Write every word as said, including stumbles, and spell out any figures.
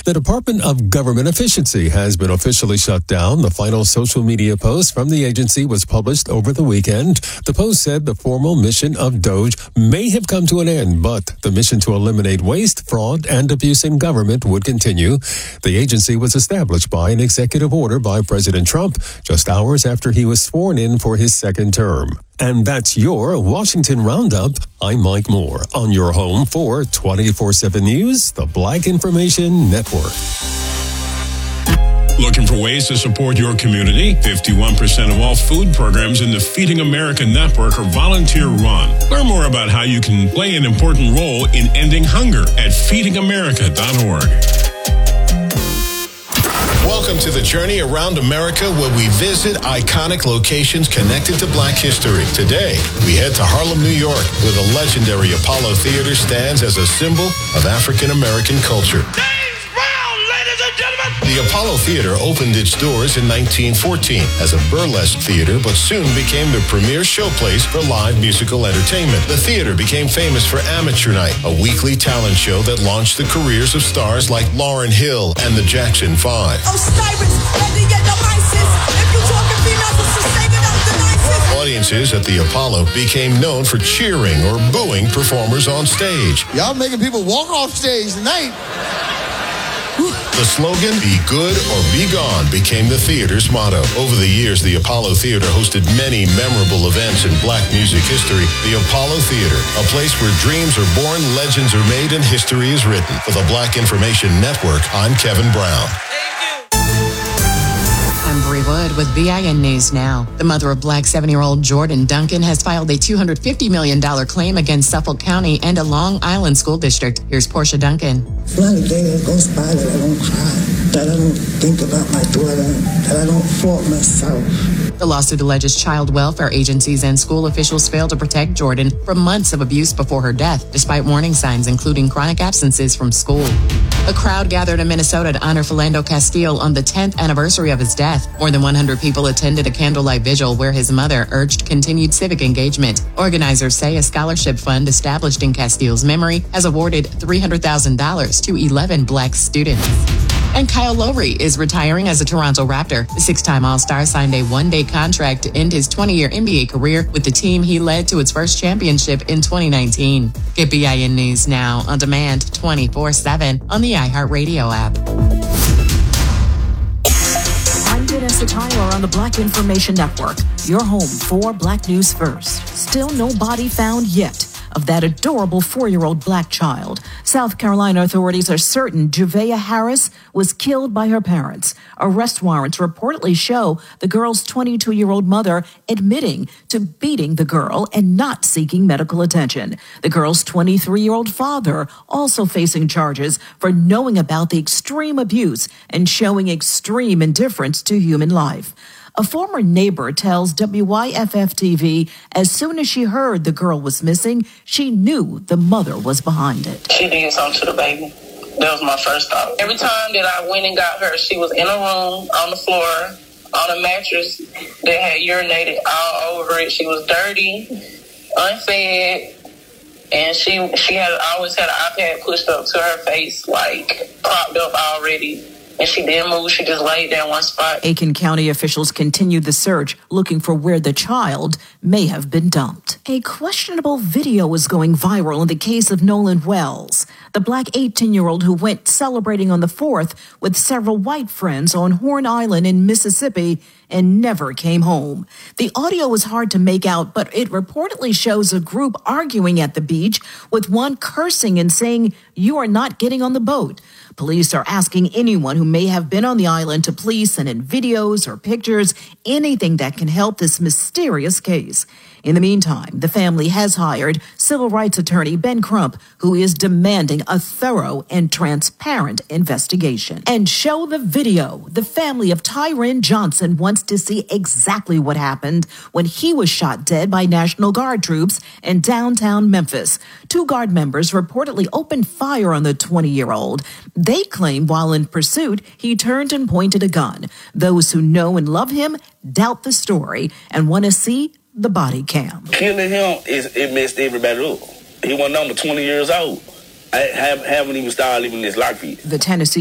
The Department of Government Efficiency has been officially shut down. The final social media post from the agency was published over the weekend. The post said the formal mission of DOGE may have come to an end, but the mission to eliminate waste, fraud, and abuse in government would continue. The agency was established by an executive order by President Trump just hours after he was sworn in for his second term. And that's your Washington Roundup. I'm Mike Moore on your home for twenty-four seven News, the Black Information Network. Looking for ways to support your community? fifty-one percent of all food programs in the Feeding America network are volunteer-run. Learn more about how you can play an important role in ending hunger at feeding america dot org. Welcome to the Journey Around America, where we visit iconic locations connected to Black history. Today, we head to Harlem, New York, where the legendary Apollo Theater stands as a symbol of African-American culture. James Brown, ladies and gentlemen! The Apollo Theater opened its doors in nineteen fourteen as a burlesque theater, but soon became the premier showplace for live musical entertainment. The theater became famous for Amateur Night, a weekly talent show that launched the careers of stars like Lauryn Hill and the Jackson Five. Osiris, ready get the ISIS. If you talking females, it's the same without the nicest. Audiences at the Apollo became known for cheering or booing performers on stage. Y'all making people walk off stage tonight. The slogan, "Be good or be gone," became the theater's motto. Over the years, the Apollo Theater hosted many memorable events in Black music history. The Apollo Theater, a place where dreams are born, legends are made, and history is written. For the Black Information Network, I'm Kevin Brown. I'm Bree Wood with B I N News Now. The mother of Black seven-year-old Jordan Duncan has filed a two hundred fifty million dollars claim against Suffolk County and a Long Island school district. Here's Portia Duncan. It's not a day that goes by that I don't cry, that I don't think about my daughter, that I don't fault myself. The lawsuit alleges child welfare agencies and school officials failed to protect Jordan from months of abuse before her death, despite warning signs including chronic absences from school. A crowd gathered in Minnesota to honor Philando Castile on the tenth anniversary of his death. More than one hundred people attended a candlelight vigil where his mother urged continued civic engagement. Organizers say a scholarship fund established in Castile's memory has awarded three hundred thousand dollars to eleven Black students. And Kyle Lowry is retiring as a Toronto Raptor. The six-time All-Star signed a one-day contract to end his twenty-year N B A career with the team he led to its first championship in twenty nineteen. Get B I N News Now on demand twenty-four seven on the iHeartRadio app. I'm Vanessa Tyler on the Black Information Network, your home for Black News First. Still no body found yet of that adorable four-year-old Black child. South Carolina authorities are certain Juvea Harris was killed by her parents. Arrest warrants reportedly show the girl's twenty-two-year-old mother admitting to beating the girl and not seeking medical attention. The girl's twenty-three-year-old father also facing charges for knowing about the extreme abuse and showing extreme indifference to human life. A former neighbor tells W Y F F T V as soon as she heard the girl was missing, she knew the mother was behind it. She did something to the baby. That was my first thought. Every time that I went and got her, she was in a room on the floor, on a mattress that had urinated all over it. She was dirty, unfed, and she she had always had an iPad pushed up to her face, like propped up already. And she didn't move. She just laid there in one spot. Aiken County officials continued the search, looking for where the child may have been dumped. A questionable video is going viral in the case of Nolan Wells, the Black eighteen-year-old who went celebrating on the fourth with several white friends on Horn Island in Mississippi and never came home. The audio is hard to make out, but it reportedly shows a group arguing at the beach with one cursing and saying, "You are not getting on the boat." Police are asking anyone who may have been on the island to please send in videos or pictures, anything that can help this mysterious case. In the meantime, the family has hired civil rights attorney Ben Crump, who is demanding a thorough and transparent investigation. And show the video. The family of Tyron Johnson wants to see exactly what happened when he was shot dead by National Guard troops in downtown Memphis. Two Guard members reportedly opened fire on the twenty-year-old. They claim while in pursuit, he turned and pointed a gun. Those who know and love him doubt the story and want to see the body cam. Killing him, is it messed everybody up. He wasn't number twenty years old. I haven't even started living this life yet. The Tennessee